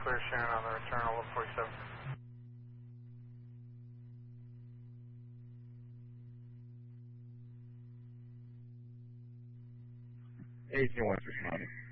clear Sharon on the return on 147. 18-1's responding.